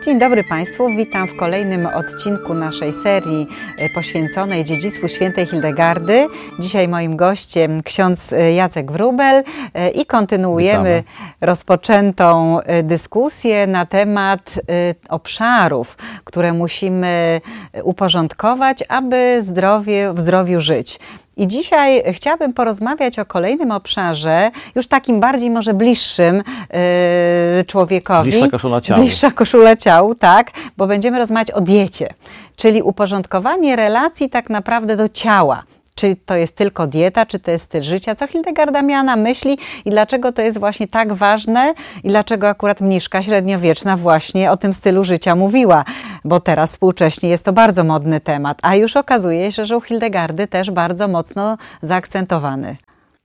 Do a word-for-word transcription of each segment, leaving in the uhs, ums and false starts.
Dzień dobry Państwu, witam w kolejnym odcinku naszej serii poświęconej dziedzictwu świętej Hildegardy. Dzisiaj moim gościem ksiądz Jacek Wróbel i kontynuujemy Witamy. rozpoczętą dyskusję na temat obszarów, które musimy uporządkować, aby zdrowie, w zdrowiu żyć. I dzisiaj chciałabym porozmawiać o kolejnym obszarze, już takim bardziej może bliższym yy, człowiekowi. Bliższa koszula ciału. Bliższa koszula ciału, tak, bo będziemy rozmawiać o diecie, czyli uporządkowanie relacji tak naprawdę do ciała. Czy to jest tylko dieta, czy to jest styl życia? Co Hildegarda miała na myśli i dlaczego to jest właśnie tak ważne i dlaczego akurat mniszka średniowieczna właśnie o tym stylu życia mówiła? Bo teraz współcześnie jest to bardzo modny temat, a już okazuje się, że u Hildegardy też bardzo mocno zaakcentowany.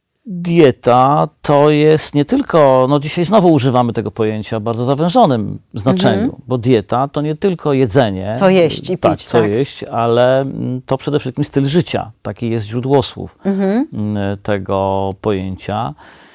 Dieta to jest nie tylko, no dzisiaj znowu używamy tego pojęcia w bardzo zawężonym znaczeniu, mhm. bo dieta to nie tylko jedzenie. Co jeść i tak, pić. Co tak, jeść, ale to przede wszystkim styl życia. Taki jest źródło słów mhm. tego pojęcia.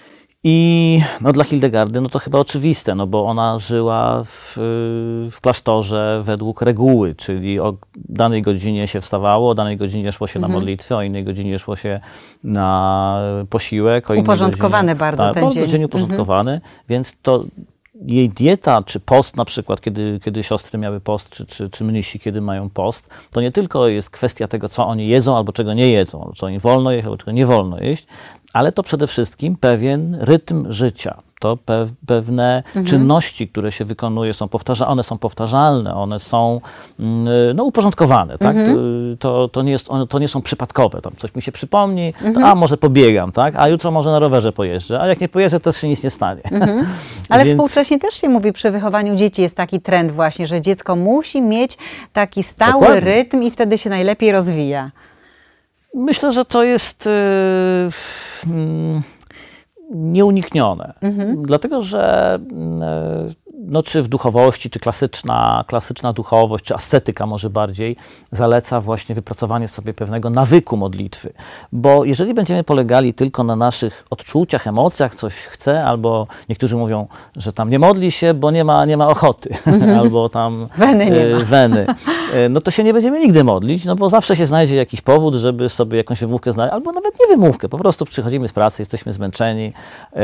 I no, dla Hildegardy no to chyba oczywiste, no bo ona żyła w, w klasztorze według reguły, czyli o danej godzinie się wstawało, o danej godzinie szło się mhm. na modlitwę, o innej godzinie szło się na posiłek. O uporządkowany godzinie, bardzo tak, ten bardzo dzień. dzień uporządkowany, mhm. więc to jej dieta, czy post na przykład, kiedy, kiedy siostry miały post, czy, czy, czy mnisi, kiedy mają post, to nie tylko jest kwestia tego, co oni jedzą, albo czego nie jedzą, albo co im wolno jeść, albo czego nie wolno jeść, ale to przede wszystkim pewien rytm życia. To pe pewne mhm. czynności, które się wykonuje, są powtarza one są powtarzalne, one są no, uporządkowane. Tak? Mhm. To, to, nie jest, one, to nie są przypadkowe. Tam coś mi się przypomni, mhm. to, a może pobiegam, tak? A jutro może na rowerze pojeżdżę, a jak nie pojeżdżę, to się nic nie stanie. Mhm. Ale Więc... współcześnie też się mówi, przy wychowaniu dzieci jest taki trend właśnie, że dziecko musi mieć taki stały Dokładnie. rytm i wtedy się najlepiej rozwija. Myślę, że to jest yy, yy, nieuniknione. Mhm. Dlatego, że yy, no, czy w duchowości, czy klasyczna, klasyczna duchowość, czy ascetyka może bardziej, zaleca właśnie wypracowanie sobie pewnego nawyku modlitwy. Bo jeżeli będziemy polegali tylko na naszych odczuciach, emocjach, coś chcę, albo niektórzy mówią, że tam nie modli się, bo nie ma, nie ma ochoty, mhm. albo tam weny, nie ma. weny, no to się nie będziemy nigdy modlić, no bo zawsze się znajdzie jakiś powód, żeby sobie jakąś wymówkę znaleźć, albo nawet nie wymówkę, po prostu przychodzimy z pracy, jesteśmy zmęczeni,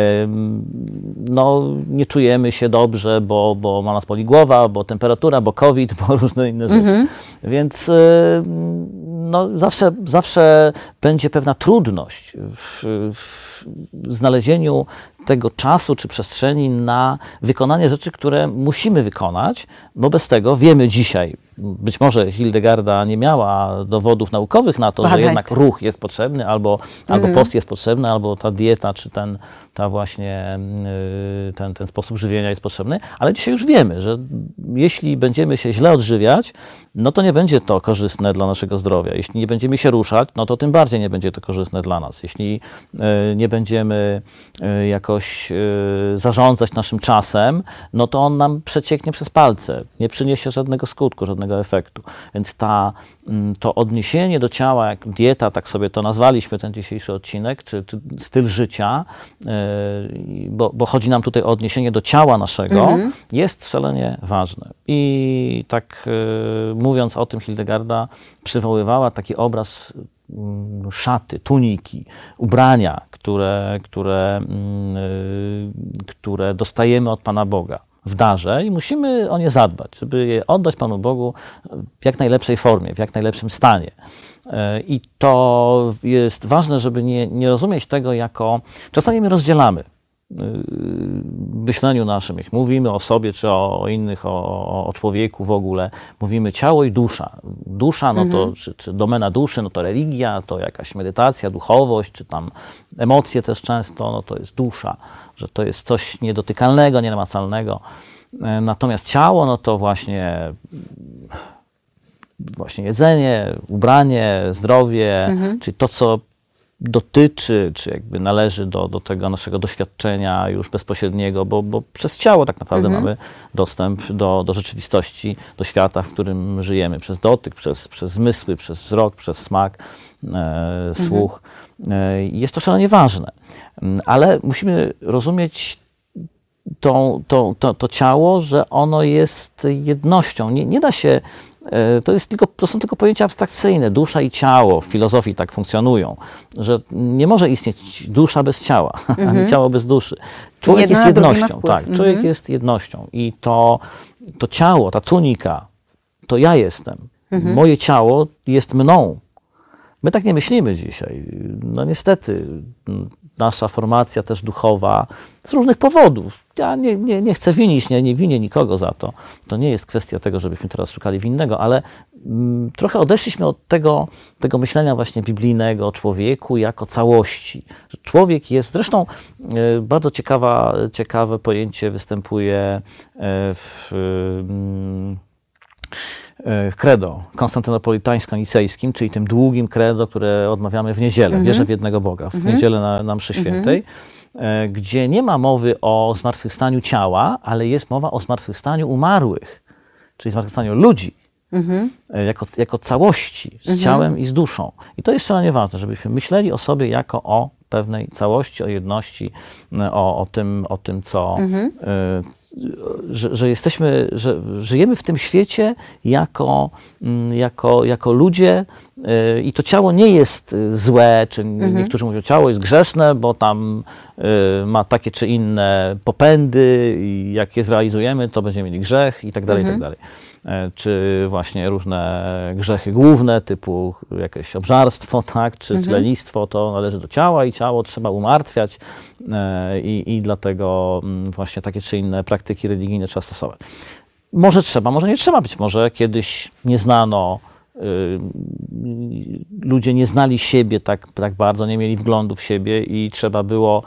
no nie czujemy się dobrze, bo, bo ma nas boli głowa, bo temperatura, bo COVID, bo różne inne rzeczy. Mhm. Więc no, zawsze, zawsze będzie pewna trudność w, w znalezieniu tego czasu czy przestrzeni na wykonanie rzeczy, które musimy wykonać, bo bez tego wiemy dzisiaj, być może Hildegarda nie miała dowodów naukowych na to, Badaj. że jednak ruch jest potrzebny, albo, albo mm. post jest potrzebny, albo ta dieta, czy ten, ta właśnie, ten, ten sposób żywienia jest potrzebny, ale dzisiaj już wiemy, że jeśli będziemy się źle odżywiać, no to nie będzie to korzystne dla naszego zdrowia. Jeśli nie będziemy się ruszać, no to tym bardziej nie będzie to korzystne dla nas. Jeśli nie będziemy jakoś zarządzać naszym czasem, no to on nam przecieknie przez palce. Nie przyniesie żadnego skutku, żadnego efektu. Więc ta, to odniesienie do ciała, jak dieta, tak sobie to nazwaliśmy, ten dzisiejszy odcinek, czy, czy styl życia, bo, bo chodzi nam tutaj o odniesienie do ciała naszego, mhm. jest szalenie ważne. I tak mówiąc o tym, Hildegarda przywoływała taki obraz szaty, tuniki, ubrania, które, które, które dostajemy od Pana Boga w darze i musimy o nie zadbać, żeby je oddać Panu Bogu w jak najlepszej formie, w jak najlepszym stanie. I to jest ważne, żeby nie, nie rozumieć tego jako... Czasami my rozdzielamy w myśleniu naszym, jak mówimy o sobie, czy o innych, o, o człowieku w ogóle, mówimy ciało i dusza. Dusza, no to, mhm. czy, czy domena duszy, no to religia, to jakaś medytacja, duchowość, czy tam emocje też często, no to jest dusza, że to jest coś niedotykalnego, nienamacalnego. Natomiast ciało, no to właśnie właśnie jedzenie, ubranie, zdrowie, mhm. czyli to, co dotyczy, czy jakby należy do, do tego naszego doświadczenia już bezpośredniego, bo, bo przez ciało tak naprawdę mhm. mamy dostęp do, do rzeczywistości, do świata, w którym żyjemy. Przez dotyk, przez, przez zmysły, przez wzrok, przez smak, e, słuch. Mhm. E, jest to szalenie ważne. Ale musimy rozumieć tą, tą, to, to ciało, że ono jest jednością. Nie, nie da się, to, jest tylko, to są tylko pojęcia abstrakcyjne. Dusza i ciało w filozofii tak funkcjonują, że nie może istnieć dusza bez ciała, mm-hmm. ani ciało bez duszy. Człowiek jest jednością. Tak, mm-hmm. Człowiek jest jednością i to, to ciało, ta tunika, to ja jestem. Mm-hmm. Moje ciało jest mną. My tak nie myślimy dzisiaj. No niestety, nasza formacja też duchowa z różnych powodów. Ja nie, nie, nie chcę winić, nie, nie winię nikogo za to. To nie jest kwestia tego, żebyśmy teraz szukali winnego, ale mm, trochę odeszliśmy od tego, tego myślenia właśnie biblijnego o człowieku jako całości. Że człowiek jest, zresztą y, bardzo ciekawa, ciekawe pojęcie występuje y, w... Y, w credo konstantynopolitańsko-nicejskim, czyli tym długim credo, które odmawiamy w niedzielę. Mm-hmm. Wierzę w jednego Boga, w mm-hmm. niedzielę na, na mszy świętej, mm-hmm. gdzie nie ma mowy o zmartwychwstaniu ciała, ale jest mowa o zmartwychwstaniu umarłych, czyli zmartwychwstaniu ludzi, mm-hmm. jako, jako całości, z mm-hmm. ciałem i z duszą. I to jest szalenie ważne, żebyśmy myśleli o sobie jako o pewnej całości, o jedności, o, o, tym, o tym, co... Mm-hmm. y, Że, że jesteśmy, że żyjemy w tym świecie jako, jako, jako ludzie yy, i to ciało nie jest złe, czy mhm. niektórzy mówią, ciało jest grzeszne, bo tam yy, ma takie czy inne popędy i jak je zrealizujemy, to będziemy mieli grzech i tak dalej, mhm. i tak dalej. Yy, czy właśnie różne grzechy główne, typu jakieś obżarstwo, tak, czy, mhm. czy lenistwo, to należy do ciała i ciało trzeba umartwiać yy, i, i dlatego yy, właśnie takie czy inne praktyki religijne trzeba stosować. Może trzeba, może nie trzeba. Być może kiedyś nie znano, yy, ludzie nie znali siebie tak, tak bardzo, nie mieli wglądu w siebie i trzeba było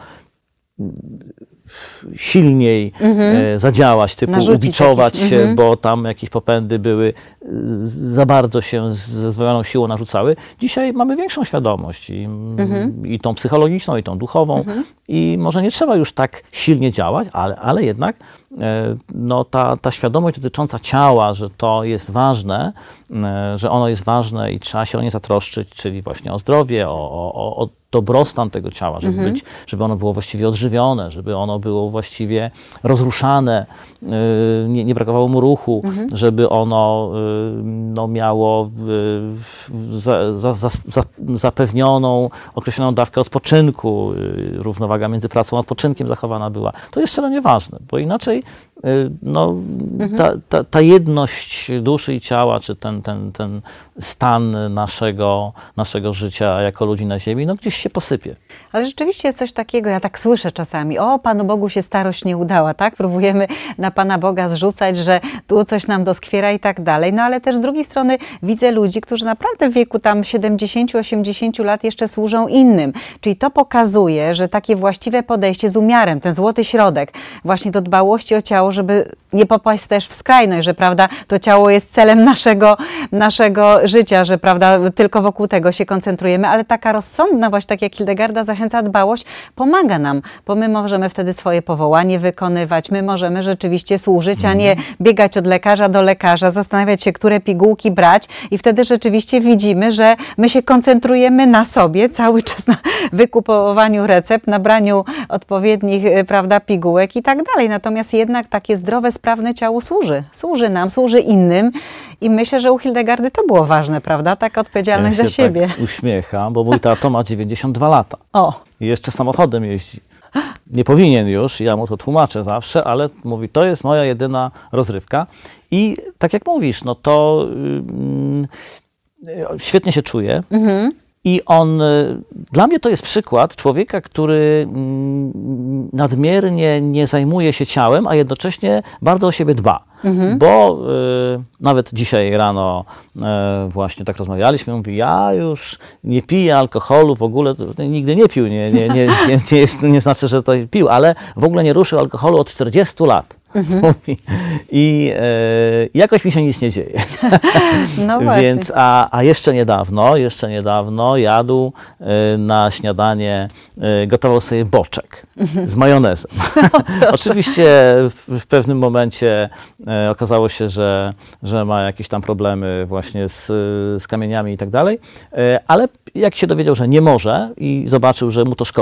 silniej mm-hmm. e, zadziałać, typu narzucić ubiczować jakiś, się, mm-hmm. bo tam jakieś popędy były, e, za bardzo się ze zdwojoną siłą narzucały. Dzisiaj mamy większą świadomość i, mm-hmm. i tą psychologiczną, i tą duchową mm-hmm. i może nie trzeba już tak silnie działać, ale, ale jednak e, no, ta, ta świadomość dotycząca ciała, że to jest ważne, e, że ono jest ważne i trzeba się o nie zatroszczyć, czyli właśnie o zdrowie, o, o, o dobrostan tego ciała, żeby, mhm. być, żeby ono było właściwie odżywione, żeby ono było właściwie rozruszane, yy, nie, nie brakowało mu ruchu, mhm. żeby ono yy, no, miało yy, za, za, za, za, zapewnioną określoną dawkę odpoczynku, yy, równowaga między pracą a odpoczynkiem zachowana była. To jest szalenie ważne, bo inaczej yy, no, mhm. ta, ta, ta jedność duszy i ciała, czy ten, ten, ten stan naszego, naszego życia jako ludzi na ziemi, no gdzieś się posypie. Ale rzeczywiście jest coś takiego, ja tak słyszę czasami, o, Panu Bogu się starość nie udała, tak? Próbujemy na Pana Boga zrzucać, że tu coś nam doskwiera i tak dalej, no ale też z drugiej strony widzę ludzi, którzy naprawdę w wieku tam siedemdziesięciu, osiemdziesięciu lat jeszcze służą innym. Czyli to pokazuje, że takie właściwe podejście z umiarem, ten złoty środek właśnie do dbałości o ciało, żeby nie popaść też w skrajność, że prawda, to ciało jest celem naszego, naszego życia, że prawda, tylko wokół tego się koncentrujemy, ale taka rozsądna właśnie, tak jak Hildegarda zachęca, dbałość pomaga nam, bo my możemy wtedy swoje powołanie wykonywać, my możemy rzeczywiście służyć, a nie biegać od lekarza do lekarza, zastanawiać się, które pigułki brać i wtedy rzeczywiście widzimy, że my się koncentrujemy na sobie, cały czas na wykupowaniu recept, na braniu odpowiednich, prawda, pigułek i tak dalej. Natomiast jednak takie zdrowe, sprawne ciało służy. Służy nam, służy innym i myślę, że u Hildegardy to było ważne, prawda? Taka odpowiedzialność ja się za siebie. Tak uśmiecham, bo mój tato ma dziewięćdziesiąt dwa lata. O. I jeszcze samochodem jeździ. Nie powinien już, ja mu to tłumaczę zawsze, ale mówi, to jest moja jedyna rozrywka. I tak jak mówisz, no to yy, świetnie się czuje. Mhm. I on, dla mnie to jest przykład człowieka, który nadmiernie nie zajmuje się ciałem, a jednocześnie bardzo o siebie dba. Mhm. Bo y, nawet dzisiaj rano y, właśnie tak rozmawialiśmy, mówi, ja już nie piję alkoholu, w ogóle to, nigdy nie pił, nie, nie, nie, nie, nie, jest, nie znaczy, że to pił, ale w ogóle nie ruszył alkoholu od czterdziestu lat. Mhm. Mówi. I y, jakoś mi się nic nie dzieje. No właśnie. Więc, a, a jeszcze niedawno, jeszcze niedawno jadł y, na śniadanie, y, gotował sobie boczek mhm. z majonezem. No, oczywiście w, w pewnym momencie y, okazało się, że, że ma jakieś tam problemy właśnie z, z kamieniami i tak dalej, y, ale jak się dowiedział, że nie może i zobaczył, że mu to szkodzi,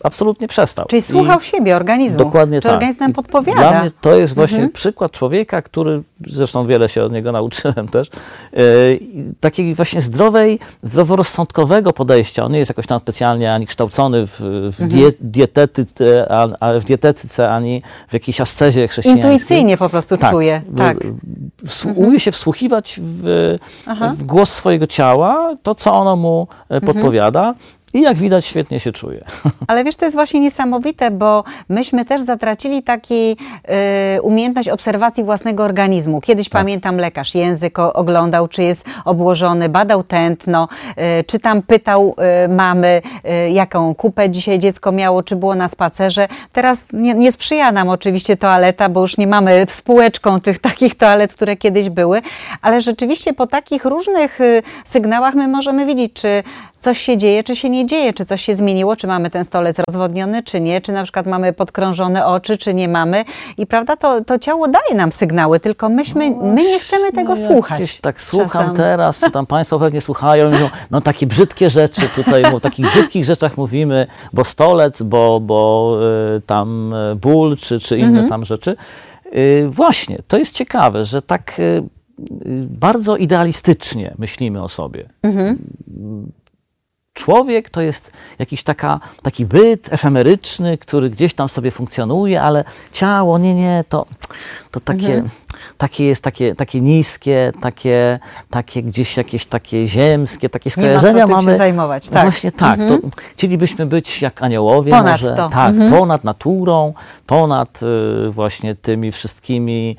absolutnie przestał. Czyli słuchał I siebie, organizmu. Dokładnie Czy tak. organizm nam podpowiada? Dla mnie to jest właśnie mhm. przykład człowieka, który, zresztą wiele się od niego nauczyłem też, yy, takiej właśnie zdrowej, zdroworozsądkowego podejścia. On nie jest jakoś tam specjalnie ani kształcony w, w mhm. die, dietetyce, a, a w dietetyce, ani w jakiejś ascezie chrześcijańskiej. Intuicyjnie po prostu tak. czuje. Tak. Umie mhm. się wsłuchiwać w, w głos swojego ciała, to co ono mu podpowiada. I jak widać, świetnie się czuje. Ale wiesz, to jest właśnie niesamowite, bo myśmy też zatracili taką y, umiejętność obserwacji własnego organizmu. Kiedyś, tak. pamiętam, lekarz język o, oglądał, czy jest obłożony, badał tętno, y, czy tam pytał y, mamy, y, jaką kupę dzisiaj dziecko miało, czy było na spacerze. Teraz nie, nie sprzyja nam oczywiście toaleta, bo już nie mamy spółeczką tych takich toalet, które kiedyś były, ale rzeczywiście po takich różnych y, sygnałach my możemy widzieć, czy coś się dzieje, czy się nie dzieje, czy coś się zmieniło, czy mamy ten stolec rozwodniony, czy nie, czy na przykład mamy podkrążone oczy, czy nie mamy. I prawda, to, to ciało daje nam sygnały, tylko myśmy, no my nie chcemy tego no, słuchać. Tak słucham czasem. teraz, czy tam państwo pewnie słuchają i mówią, no takie brzydkie rzeczy tutaj, o takich brzydkich rzeczach mówimy, bo stolec, bo, bo y, tam ból, czy, czy inne mhm. tam rzeczy. Y, właśnie, to jest ciekawe, że tak y, bardzo idealistycznie myślimy o sobie. Mhm. Człowiek to jest jakiś taka, taki byt efemeryczny, który gdzieś tam sobie funkcjonuje, ale ciało, nie, nie, to, to takie, mhm. takie jest takie, takie niskie, takie, takie gdzieś jakieś takie ziemskie, takie skojarzenia nie ma co mamy. Się zajmować, tak. Właśnie tak. Mhm. To chcielibyśmy być jak aniołowie, ponad może to. tak, mhm. ponad naturą, ponad y, właśnie tymi wszystkimi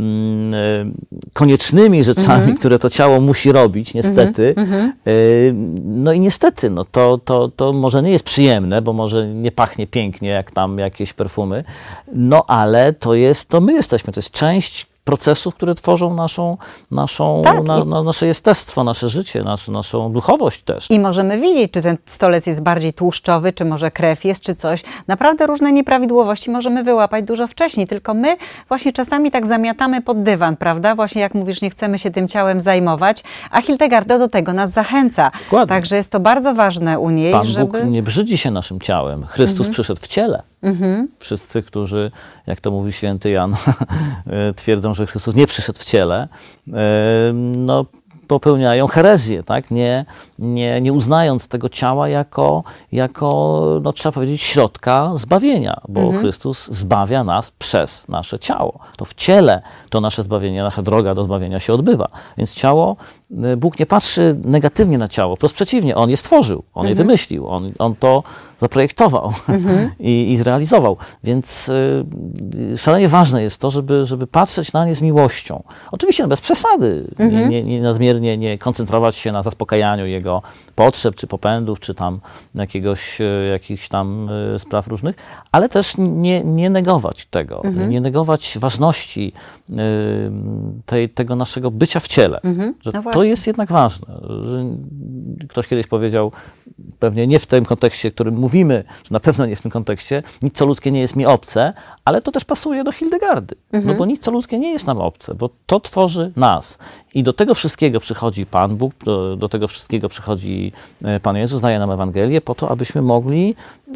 koniecznymi rzeczami, mm-hmm. które to ciało musi robić, niestety. Mm-hmm. No i niestety, no to, to, to może nie jest przyjemne, bo może nie pachnie pięknie, jak tam jakieś perfumy, no ale to jest, to my jesteśmy, to jest część procesów, które tworzą naszą, naszą, tak, na, na nasze jestestwo, nasze życie, nasz, naszą duchowość też. I możemy widzieć, czy ten stolec jest bardziej tłuszczowy, czy może krew jest, czy coś. Naprawdę różne nieprawidłowości możemy wyłapać dużo wcześniej, tylko my właśnie czasami tak zamiatamy pod dywan, prawda? Właśnie jak mówisz, nie chcemy się tym ciałem zajmować, a Hildegarda do tego nas zachęca. Dokładnie. Także jest to bardzo ważne u niej, Pan żeby... Bóg nie brzydzi się naszym ciałem. Chrystus mhm. przyszedł w ciele. Mhm. Wszyscy, którzy, jak to mówi święty Jan, twierdzą, że Chrystus nie przyszedł w ciele, no popełniają herezję, tak? Nie, nie, nie uznając tego ciała jako, jako no, trzeba powiedzieć, środka zbawienia, bo mhm. Chrystus zbawia nas przez nasze ciało. To w ciele to nasze zbawienie, nasza droga do zbawienia się odbywa. Więc ciało, Bóg nie patrzy negatywnie na ciało, wprost przeciwnie, On je stworzył, On mhm. je wymyślił, On, on to zaprojektował mhm. i, i zrealizował. Więc y, szalenie ważne jest to, żeby, żeby patrzeć na nie z miłością. Oczywiście no, bez przesady, mhm. nie, nie, nie nadmiernie nie koncentrować się na zaspokajaniu jego potrzeb, czy popędów, czy tam jakiegoś, jakichś tam y, spraw różnych, ale też nie, nie negować tego, mhm. nie negować ważności y, tej, tego naszego bycia w ciele. Mhm. Że no to jest jednak ważne. Że ktoś kiedyś powiedział, pewnie nie w tym kontekście, w którym mówimy, że na pewno nie w tym kontekście, nic co ludzkie nie jest mi obce, ale to też pasuje do Hildegardy. Mhm. No bo nic co ludzkie nie jest nam obce, bo to tworzy nas. I do tego wszystkiego przychodzi Pan Bóg, do, do tego wszystkiego przychodzi Pan Jezus, daje nam Ewangelię po to, abyśmy mogli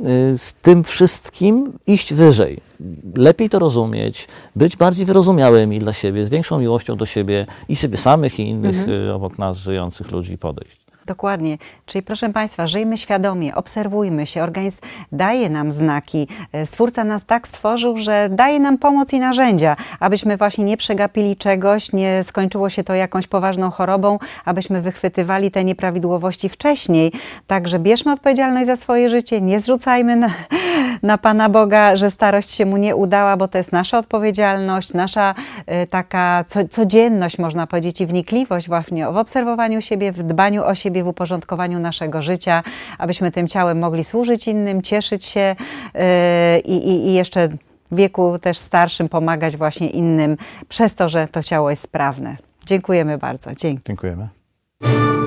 z tym wszystkim iść wyżej. Lepiej to rozumieć, być bardziej wyrozumiałymi dla siebie, z większą miłością do siebie i siebie samych i innych mhm. obok nas żyjących ludzi podejść. Dokładnie. Czyli proszę Państwa, żyjmy świadomie, obserwujmy się. Organizm daje nam znaki. Stwórca nas tak stworzył, że daje nam pomoc i narzędzia, abyśmy właśnie nie przegapili czegoś, nie skończyło się to jakąś poważną chorobą, abyśmy wychwytywali te nieprawidłowości wcześniej. Także bierzmy odpowiedzialność za swoje życie, nie zrzucajmy na, na Pana Boga, że starość się Mu nie udała, bo to jest nasza odpowiedzialność, nasza y, taka co, codzienność, można powiedzieć, i wnikliwość właśnie w obserwowaniu siebie, w dbaniu o siebie, w uporządkowaniu naszego życia, abyśmy tym ciałem mogli służyć innym, cieszyć się yy, i, i jeszcze w wieku też starszym pomagać właśnie innym przez to, że to ciało jest sprawne. Dziękujemy bardzo. Dzięki. Dziękujemy.